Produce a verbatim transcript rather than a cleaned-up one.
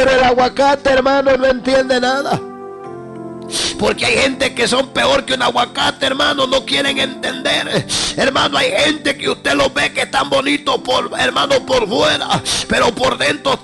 Pero el aguacate, hermano, no entiende nada. Porque hay gente que son peor que un aguacate, hermano, no quieren entender. Hermano, hay gente que usted los ve que están bonitos por, hermano, por fuera, pero por dentro